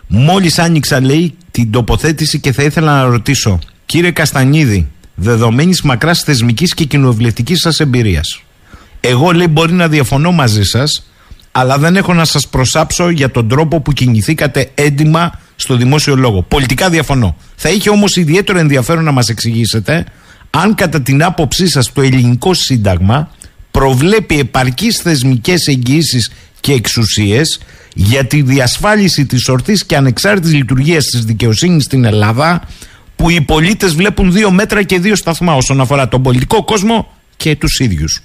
Μόλις άνοιξα, λέει, την τοποθέτηση και θα ήθελα να ρωτήσω, κύριε Καστανίδη, δεδομένης μακράς θεσμικής και κοινοβουλευτικής σας εμπειρίας, εγώ, λέει, μπορεί να διαφωνώ μαζί σας, αλλά δεν έχω να σας προσάψω για τον τρόπο που κινηθήκατε έντιμα στο δημόσιο λόγο. Πολιτικά διαφωνώ. Θα είχε όμως ιδιαίτερο ενδιαφέρον να μας εξηγήσετε αν κατά την άποψή σας το ελληνικό σύνταγμα προβλέπει επαρκείς θεσμικές εγγυήσεις και εξουσίες για τη διασφάλιση της ορθής και ανεξάρτητης λειτουργίας της δικαιοσύνης στην Ελλάδα, που οι πολίτες βλέπουν 2 μέτρα και 2 σταθμά όσον αφορά τον πολιτικό κόσμο και τους ίδιους.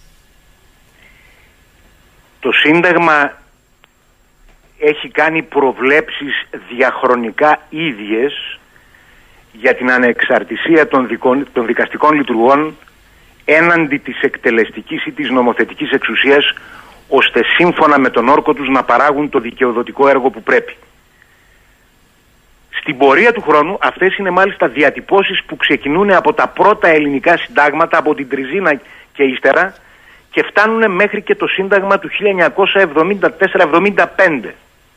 Το Σύνταγμα έχει κάνει προβλέψεις διαχρονικά ίδιες για την ανεξαρτησία των δικαστικών λειτουργών έναντι της εκτελεστικής ή της νομοθετικής εξουσίας, ώστε σύμφωνα με τον όρκο τους να παράγουν το δικαιοδοτικό έργο που πρέπει. Στην πορεία του χρόνου αυτές είναι μάλιστα διατυπώσεις που ξεκινούν από τα πρώτα ελληνικά συντάγματα, από την Τριζίνα και ύστερα, και φτάνουν μέχρι και το Σύνταγμα του 1974-75.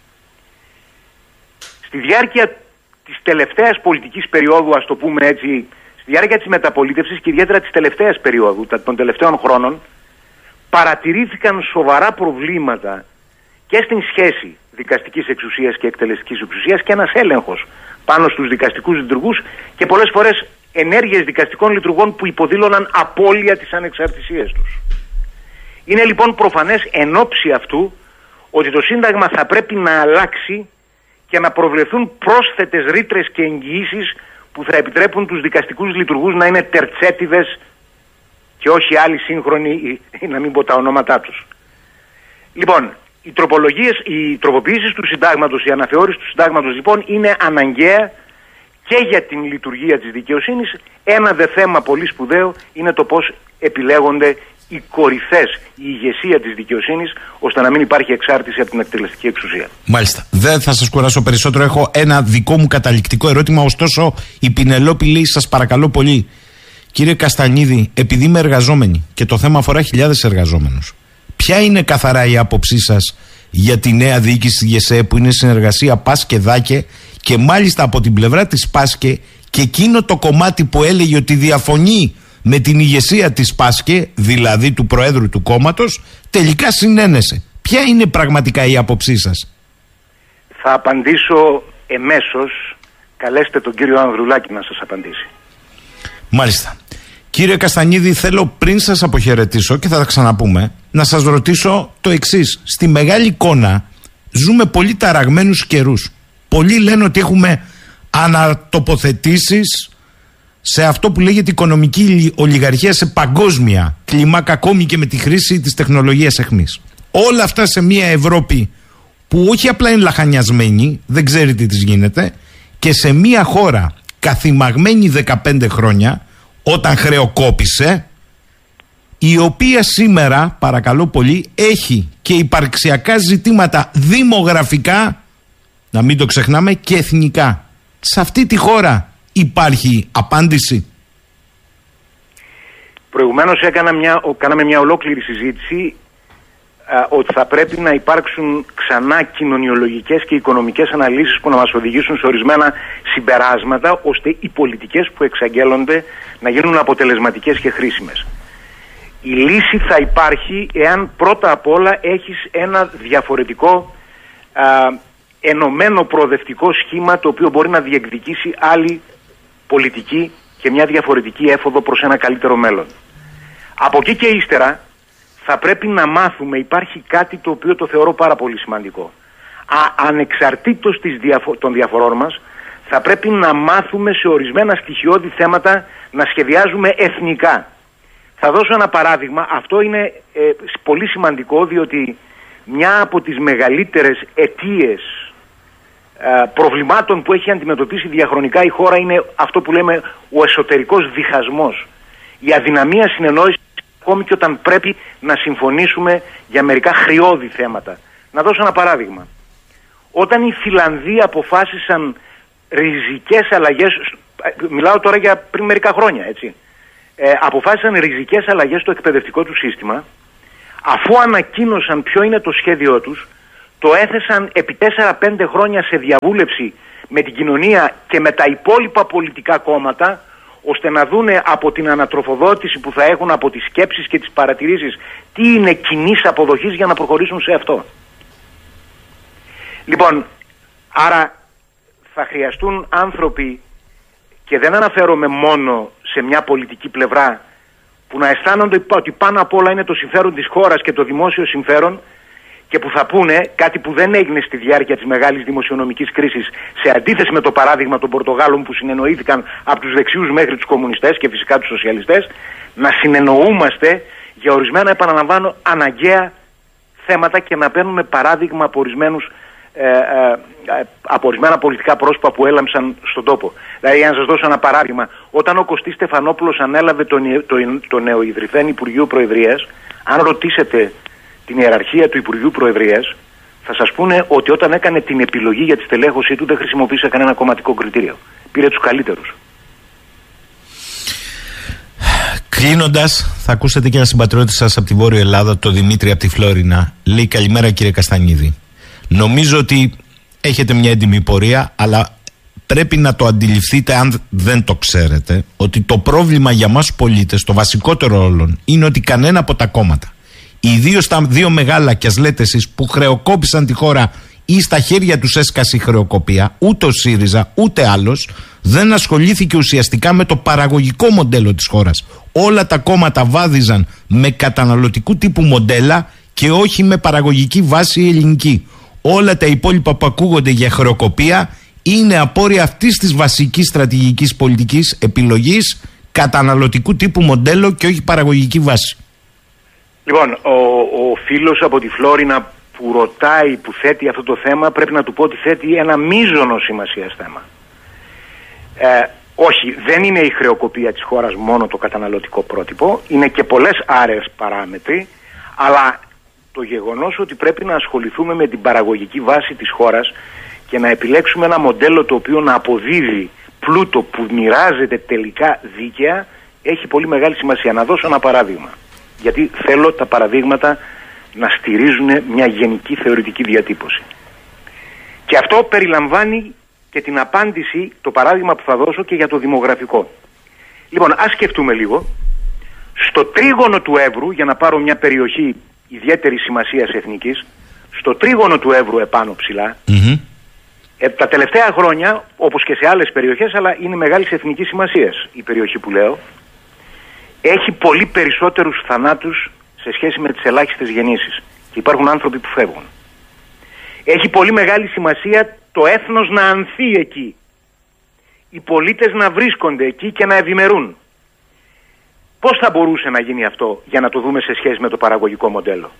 Στη διάρκεια της τελευταίας πολιτικής περίοδου, ας το πούμε έτσι, στη διάρκεια της μεταπολίτευσης και ιδιαίτερα της τελευταίας περίοδου, των τελευταίων χρόνων, παρατηρήθηκαν σοβαρά προβλήματα και στην σχέση δικαστικής εξουσίας και εκτελεστικής εξουσίας και ένας έλεγχος πάνω στους δικαστικούς λειτουργούς και πολλές φορές ενέργειες δικαστικών λειτουργών που υποδήλωναν απώλεια της ανεξαρτησίας τους. Είναι λοιπόν προφανές εν ώψη αυτού ότι το Σύνταγμα θα πρέπει να αλλάξει και να προβλεφθούν πρόσθετες ρήτρες και εγγυήσεις που θα επιτρέπουν τους δικαστικούς λειτουργούς να είναι τερτσέτιδες και όχι άλλοι σύγχρονοι, ή να μην πω τα ονόματά τους. Λοιπόν, οι τροποποιήσεις του Συντάγματος, η αναθεώρηση του Συντάγματος λοιπόν είναι αναγκαία και για την λειτουργία της δικαιοσύνης. Ένα δε θέμα πολύ σπουδαίο είναι το πώς επιλέγονται οι κορυφές, η ηγεσία της δικαιοσύνης, ώστε να μην υπάρχει εξάρτηση από την εκτελεστική εξουσία. Μάλιστα. Δεν θα σας κουράσω περισσότερο. Έχω ένα δικό μου καταληκτικό ερώτημα. Ωστόσο, η Πινελόπη λέει: σας παρακαλώ πολύ, κύριε Καστανίδη, επειδή είμαι εργαζόμενη και το θέμα αφορά χιλιάδες εργαζόμενους, ποια είναι καθαρά η άποψή σας για τη νέα διοίκηση της ΓΕΣΕ, που είναι συνεργασία ΠΑΣΚΕ ΔΑΚΕ, και μάλιστα από την πλευρά της ΠΑΣΚΕ και εκείνο το κομμάτι που έλεγε ότι διαφωνεί με την ηγεσία της ΠΑΣΚΕ, δηλαδή του Προέδρου του κόμματος, τελικά συνένεσε? Ποια είναι πραγματικά η άποψή σας? Θα απαντήσω εμέσως. Καλέστε τον κύριο Ανδρουλάκη να σας απαντήσει. Μάλιστα. Κύριε Καστανίδη, θέλω πριν σας αποχαιρετήσω και θα τα ξαναπούμε, να σας ρωτήσω το εξής. Στη μεγάλη εικόνα ζούμε πολύ ταραγμένους καιρούς. Πολλοί λένε ότι έχουμε ανατοποθετήσεις σε αυτό που λέγεται οικονομική ολιγαρχία σε παγκόσμια κλίμακα, ακόμη και με τη χρήση της τεχνολογίας εχμής. Όλα αυτά σε μια Ευρώπη που όχι απλά είναι λαχανιασμένη, δεν ξέρει τι της γίνεται, και σε μια χώρα καθημαγμένη 15 χρόνια, όταν χρεοκόπησε, η οποία σήμερα, παρακαλώ πολύ, έχει και υπαρξιακά ζητήματα δημογραφικά, να μην το ξεχνάμε, και εθνικά. Σε αυτή τη χώρα υπάρχει απάντηση? Προηγουμένως κάναμε μια ολόκληρη συζήτηση ότι θα πρέπει να υπάρξουν ξανά κοινωνιολογικές και οικονομικές αναλύσεις που να μας οδηγήσουν σε ορισμένα συμπεράσματα, ώστε οι πολιτικές που εξαγγέλλονται να γίνουν αποτελεσματικές και χρήσιμες. Η λύση θα υπάρχει εάν πρώτα απ' όλα έχεις ένα διαφορετικό ενωμένο προοδευτικό σχήμα, το οποίο μπορεί να διεκδικήσει άλλη πολιτική και μια διαφορετική έφοδο προς ένα καλύτερο μέλλον. Από εκεί και ύστερα θα πρέπει να μάθουμε, υπάρχει κάτι το οποίο το θεωρώ πάρα πολύ σημαντικό. Ανεξαρτήτως των διαφορών μας, θα πρέπει να μάθουμε σε ορισμένα στοιχειώδη θέματα να σχεδιάζουμε εθνικά. Θα δώσω ένα παράδειγμα. Αυτό είναι πολύ σημαντικό, διότι μια από τις μεγαλύτερες αιτίες προβλημάτων που έχει αντιμετωπίσει διαχρονικά η χώρα είναι αυτό που λέμε ο εσωτερικός διχασμός. Η αδυναμία συνεννόησης, ακόμη και όταν πρέπει να συμφωνήσουμε για μερικά χρειώδη θέματα. Να δώσω ένα παράδειγμα. Όταν οι Φιλανδοί αποφάσισαν ριζικές αλλαγές, μιλάω τώρα για πριν μερικά χρόνια, έτσι, αποφάσισαν ριζικές αλλαγές στο εκπαιδευτικό του σύστημα, αφού ανακοίνωσαν ποιο είναι το σχέδιό τους, το έθεσαν επί 4-5 χρόνια σε διαβούλευση με την κοινωνία και με τα υπόλοιπα πολιτικά κόμματα, ώστε να δούνε από την ανατροφοδότηση που θα έχουν, από τις σκέψεις και τις παρατηρήσεις, τι είναι κοινής αποδοχής για να προχωρήσουν σε αυτό. Λοιπόν, άρα θα χρειαστούν άνθρωποι, και δεν αναφέρομαι μόνο σε μια πολιτική πλευρά, που να αισθάνονται ότι πάνω απ' όλα είναι το συμφέρον της χώρας και το δημόσιο συμφέρον, και που θα πούνε κάτι που δεν έγινε στη διάρκεια της μεγάλης δημοσιονομικής κρίσης, σε αντίθεση με το παράδειγμα των Πορτογάλων που συνεννοήθηκαν από τους δεξιούς μέχρι τους κομμουνιστές και φυσικά τους σοσιαλιστές, να συνεννοούμαστε για ορισμένα, επαναλαμβάνω, αναγκαία θέματα και να παίρνουμε παράδειγμα από ορισμένα πολιτικά πρόσωπα που έλαμψαν στον τόπο. Δηλαδή, για να σας δώσω ένα παράδειγμα, όταν ο Κωστής Στεφανόπουλος ανέλαβε το νεοειδρυθέν Υπουργείο Προεδρίας, αν ρωτήσετε την ιεραρχία του Υπουργείου Προεδρίας, θα σας πούνε ότι όταν έκανε την επιλογή για τη στελέχωσή του δεν χρησιμοποίησε κανένα κομματικό κριτήριο. Πήρε τους καλύτερους. Κλείνοντας, θα ακούσετε και ένα συμπατριώτη σας από τη Βόρεια Ελλάδα, το Δημήτρη από τη Φλόρινα. Λέει: καλημέρα κύριε Καστανίδη. Νομίζω ότι έχετε μια έντιμη πορεία, αλλά πρέπει να το αντιληφθείτε, αν δεν το ξέρετε, ότι το πρόβλημα για μας πολίτες, το βασικότερο όλων, είναι ότι κανένα από τα κόμματα, ιδίως τα δύο μεγάλα, και ας λέτε εσείς, που χρεοκόπησαν τη χώρα ή στα χέρια τους έσκασε η χρεοκοπία, ούτε ο ΣΥΡΙΖΑ ούτε άλλος, δεν ασχολήθηκε ουσιαστικά με το παραγωγικό μοντέλο της χώρας. Όλα τα κόμματα βάδιζαν με καταναλωτικού τύπου μοντέλα και όχι με παραγωγική βάση ελληνική. Όλα τα υπόλοιπα που ακούγονται για χρεοκοπία είναι απόρρια αυτής της βασικής στρατηγικής πολιτικής επιλογής, καταναλωτικού τύπου μοντέλο και όχι παραγωγική βάση. Λοιπόν, ο φίλος από τη Φλόρινα που ρωτάει, που θέτει αυτό το θέμα, πρέπει να του πω ότι θέτει ένα μείζωνο σημασίας θέμα. Όχι, δεν είναι η χρεοκοπία της χώρας μόνο το καταναλωτικό πρότυπο, είναι και πολλές άλλες παράμετροι, αλλά το γεγονός ότι πρέπει να ασχοληθούμε με την παραγωγική βάση της χώρας και να επιλέξουμε ένα μοντέλο το οποίο να αποδίδει πλούτο που μοιράζεται τελικά δίκαια, έχει πολύ μεγάλη σημασία. Να δώσω ένα παράδειγμα, γιατί θέλω τα παραδείγματα να στηρίζουν μια γενική θεωρητική διατύπωση. Και αυτό περιλαμβάνει και την απάντηση, το παράδειγμα που θα δώσω και για το δημογραφικό. Λοιπόν, ας σκεφτούμε λίγο. Στο τρίγωνο του Εύρου, για να πάρω μια περιοχή ιδιαίτερης σημασίας εθνικής, στο τρίγωνο του Εύρου επάνω ψηλά, τα τελευταία χρόνια, όπως και σε άλλες περιοχές, αλλά είναι μεγάλης εθνικής σημασίας η περιοχή που λέω, έχει πολύ περισσότερους θανάτους σε σχέση με τις ελάχιστες γεννήσεις. Και υπάρχουν άνθρωποι που φεύγουν. Έχει πολύ μεγάλη σημασία το έθνος να ανθεί εκεί. Οι πολίτες να βρίσκονται εκεί και να ευημερούν. Πώς θα μπορούσε να γίνει αυτό, για να το δούμε σε σχέση με το παραγωγικό μοντέλο?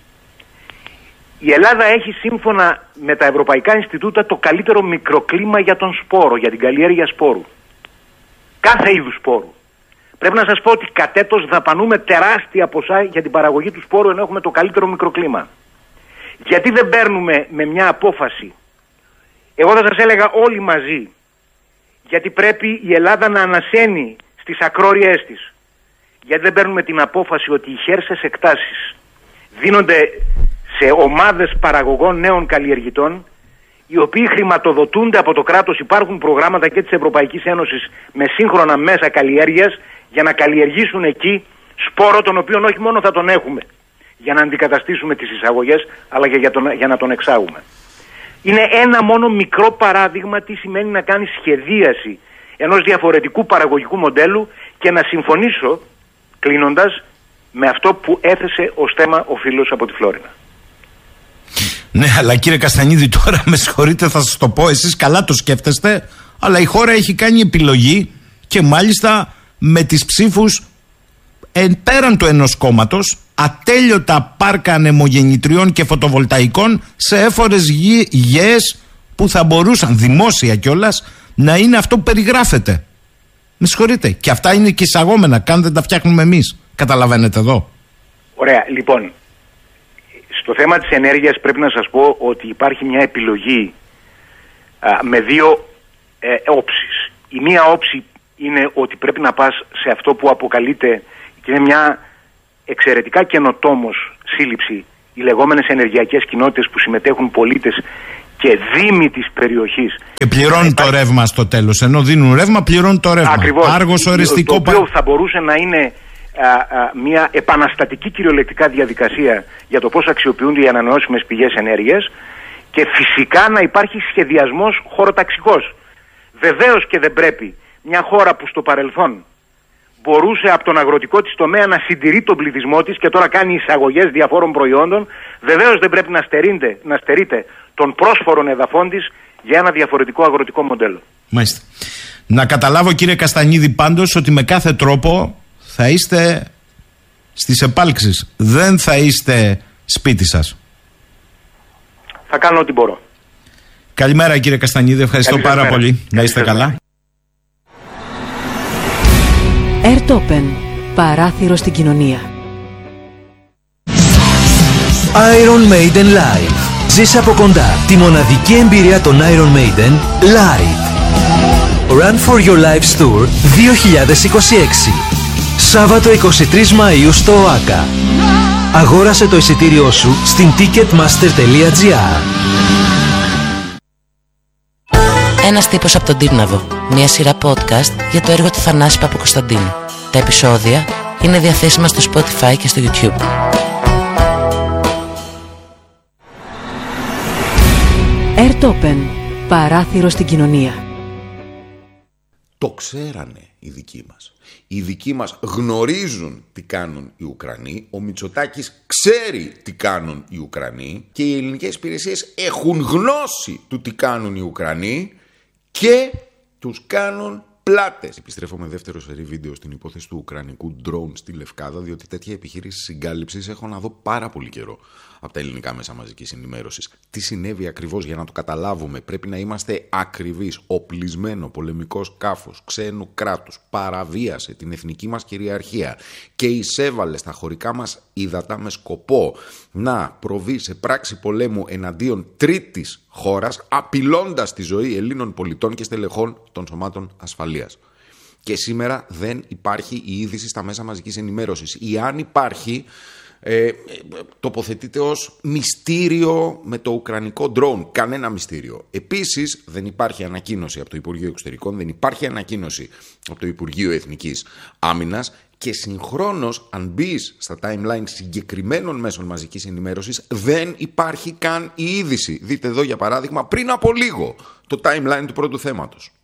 Η Ελλάδα έχει, σύμφωνα με τα Ευρωπαϊκά Ινστιτούτα, το καλύτερο μικροκλίμα για τον σπόρο, για την καλλιέργεια σπόρου. Κάθε είδους σπόρου. Πρέπει να σας πω ότι κατ' έτος δαπανούμε τεράστια ποσά για την παραγωγή του σπόρου, ενώ έχουμε το καλύτερο μικροκλίμα. Γιατί δεν παίρνουμε με μια απόφαση? Εγώ θα σας έλεγα όλοι μαζί, γιατί πρέπει η Ελλάδα να ανασένει στις ακρόριές της. Γιατί δεν παίρνουμε την απόφαση ότι οι χέρσες εκτάσεις δίνονται σε ομάδες παραγωγών νέων καλλιεργητών, οι οποίοι χρηματοδοτούνται από το κράτος. Υπάρχουν προγράμματα και της Ευρωπαϊκής Ένωσης με σύγχρονα μέσα καλλιέργειας για να καλλιεργήσουν εκεί σπόρο, τον οποίο όχι μόνο θα τον έχουμε για να αντικαταστήσουμε τις εισαγωγές, αλλά και για να τον εξάγουμε. Είναι ένα μόνο μικρό παράδειγμα τι σημαίνει να κάνει σχεδίαση ενός διαφορετικού παραγωγικού μοντέλου, και να συμφωνήσω, κλείνοντας, με αυτό που έθεσε ως θέμα ο φίλος από τη Φλόρινα. Ναι, αλλά κύριε Καστανίδη, τώρα με συγχωρείτε, θα σας το πω, εσείς καλά το σκέφτεστε, αλλά η χώρα έχει κάνει επιλογή, και μάλιστα με τις ψήφους πέραν του ενός κόμματος, ατέλειωτα πάρκα ανεμογεννητριών και φωτοβολταϊκών σε έφορες γεές που θα μπορούσαν, δημόσια κιόλας, να είναι αυτό που περιγράφεται. Με συγχωρείτε. Και αυτά είναι και εισαγόμενα, καν δεν τα φτιάχνουμε εμείς. Καταλαβαίνετε εδώ. Ωραία. Λοιπόν, στο θέμα της ενέργειας πρέπει να σας πω ότι υπάρχει μια επιλογή με δύο όψεις. Η μία όψη είναι ότι πρέπει να πας σε αυτό που αποκαλείται, και είναι μια εξαιρετικά καινοτόμος σύλληψη, οι λεγόμενες ενεργειακές κοινότητες που συμμετέχουν πολίτες και δήμοι της περιοχής. Και πληρώνουν το ρεύμα στο τέλος. Ενώ δίνουν ρεύμα, πληρώνουν το ρεύμα. Ακριβώς. Άργος οριστικό. Το οποίο θα μπορούσε να είναι μια επαναστατική κυριολεκτικά διαδικασία για το πώς αξιοποιούνται οι ανανεώσιμες πηγές ενέργειας και φυσικά να υπάρχει σχεδιασμός χωροταξικός. Βεβαίως και δεν πρέπει μια χώρα που στο παρελθόν μπορούσε από τον αγροτικό της τομέα να συντηρεί τον πληθυσμό της και τώρα κάνει εισαγωγές διαφόρων προϊόντων, βεβαίως δεν πρέπει να στερείται των πρόσφορων εδαφών της για ένα διαφορετικό αγροτικό μοντέλο. Μάλιστα. Να καταλάβω, κύριε Καστανίδη, πάντως ότι με κάθε τρόπο θα είστε στις επάλξεις. Δεν θα είστε σπίτι σας. Θα κάνω ό,τι μπορώ. Καλημέρα, κύριε Καστανίδη. Ευχαριστώ πάρα πολύ. Να είστε καλά. Airtopen. Παράθυρο στην κοινωνία. Iron Maiden Live. Ζήσε από κοντά τη μοναδική εμπειρία των Iron Maiden Live. Run for Your Lives Tour 2026. Σάββατο 23 Μαΐου στο ΟΑΚΑ. Αγόρασε το εισιτήριό σου στην ticketmaster.gr. Ένας τύπος από τον Τύρναβο. Μια σειρά podcast για το έργο του Θανάση Παπακοσταντίνου. Τα επεισόδια είναι διαθέσιμα στο Spotify και στο YouTube. Airtopen. Παράθυρο στην κοινωνία. Το ξέρανε οι δικοί μας. Οι δικοί μας γνωρίζουν τι κάνουν οι Ουκρανοί. Ο Μητσοτάκης ξέρει τι κάνουν οι Ουκρανοί. Και οι ελληνικές υπηρεσίες έχουν γνώση του τι κάνουν οι Ουκρανοί και τους κάνουν πλάτες. Επιστρέφω με δεύτερο σερί βίντεο στην υπόθεση του ουκρανικού drone στη Λευκάδα, διότι τέτοια επιχείρηση συγκάλυψης έχω να δω πάρα πολύ καιρό από τα ελληνικά μέσα μαζικής ενημέρωσης. Τι συνέβη ακριβώς, για να το καταλάβουμε πρέπει να είμαστε ακριβείς. Οπλισμένο πολεμικό σκάφος ξένου κράτους παραβίασε την εθνική μας κυριαρχία και εισέβαλε στα χωρικά μας ύδατα με σκοπό να προβεί σε πράξη πολέμου εναντίον τρίτης χώρας, απειλώντας τη ζωή Ελλήνων πολιτών και στελεχών των σωμάτων ασφαλείας. Και σήμερα δεν υπάρχει η είδηση στα μέσα μαζικής ενημέρωσης. Ή αν υπάρχει, τοποθετείται ως μυστήριο με το ουκρανικό drone. Κανένα μυστήριο. Επίσης δεν υπάρχει ανακοίνωση από το Υπουργείο Εξωτερικών, δεν υπάρχει ανακοίνωση από το Υπουργείο Εθνικής Άμυνας και συγχρόνως αν μπεις στα timeline συγκεκριμένων μέσων μαζικής ενημέρωσης δεν υπάρχει καν η είδηση. Δείτε εδώ για παράδειγμα πριν από λίγο το timeline του πρώτου θέματος.